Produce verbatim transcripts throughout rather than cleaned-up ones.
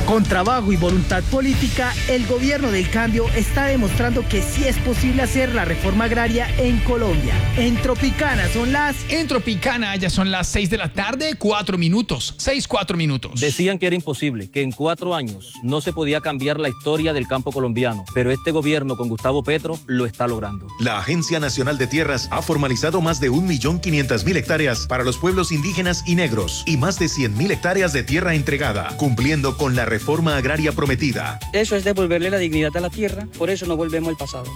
Con trabajo y voluntad política, el gobierno del cambio está demostrando que sí es posible hacer la reforma agraria en Colombia. En Tropicana son las... En Tropicana ya son las seis de la tarde, cuatro minutos. Seis, cuatro minutos. Decían que era imposible, que en cuatro años no se podía cambiar la historia del campo colombiano, pero este gobierno con Gustavo Petro lo está logrando. La Agencia Nacional de Tierras ha formalizado más de un millón quinientas mil hectáreas para los pueblos indígenas y negros y más de cien mil hectáreas de tierra entregada, cumpliendo con la reforma agraria prometida. Eso es devolverle la dignidad a la tierra, por eso no volvemos al pasado.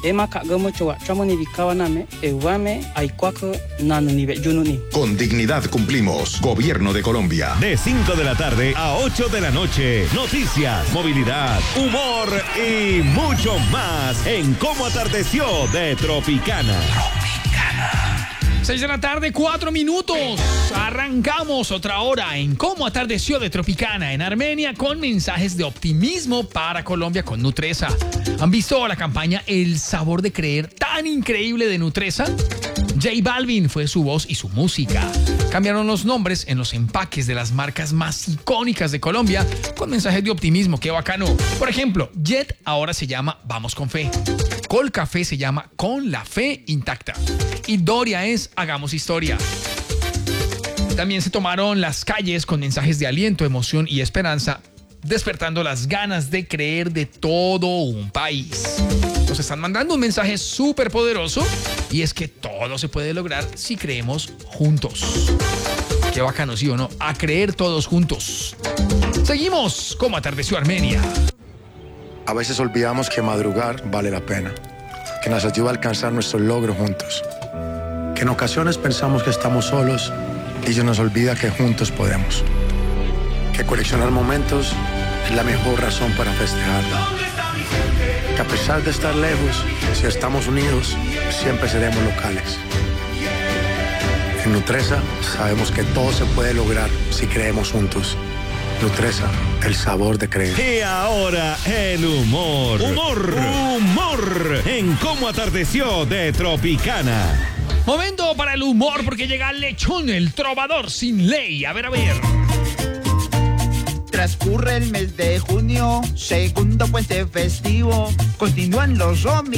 Con dignidad cumplimos. Gobierno de Colombia. De cinco de la tarde a ocho de la noche. Noticias, movilidad, humor y mucho más en Cómo Atardeció de Tropicana. Tropicana. seis de la tarde, cuatro minutos. Arrancamos otra hora en Cómo Atardeció de Tropicana en Armenia con mensajes de optimismo para Colombia con Nutresa. ¿Han visto la campaña El Sabor de Creer tan increíble de Nutresa? J Balvin fue su voz y su música. Cambiaron los nombres en los empaques de las marcas más icónicas de Colombia con mensajes de optimismo. ¡Qué bacano! Por ejemplo, Jet ahora se llama Vamos con Fe. Colcafé se llama Con la Fe Intacta. Y Doria es Hagamos Historia. También se tomaron las calles con mensajes de aliento, emoción y esperanza, despertando las ganas de creer de todo un país. Nos están mandando un mensaje súper poderoso y es que todo se puede lograr si creemos juntos. Qué bacano, ¿sí o no? A creer todos juntos. Seguimos como Atardeció Armenia. A veces olvidamos que madrugar vale la pena, que nos ayuda a alcanzar nuestros logros juntos, que en ocasiones pensamos que estamos solos y se nos olvida que juntos podemos, que coleccionar momentos es la mejor razón para festejarlo, que a pesar de estar lejos, si estamos unidos, siempre seremos locales. En Nutresa sabemos que todo se puede lograr si creemos juntos. Nutresa, el sabor de creer. Y ahora el humor. Humor. Humor. En Cómo Atardeció de Tropicana. Momento para el humor porque llega Lechón, el trovador sin ley. A ver, a ver. Transcurre el mes de junio, segundo puente festivo. Continúan los romis